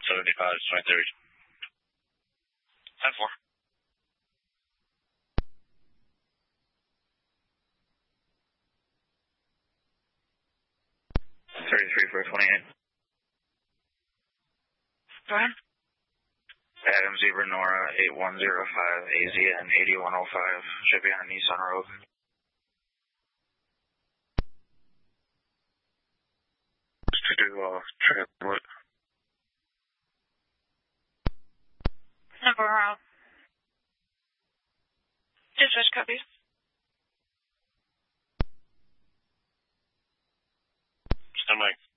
75, 23. 10-4. 33 for 28. Go ahead. Adam Zebra Nora 8105 AZN 8105 should be on a Nissan Rogue. To do transport. Number dispatch copies. Stand by.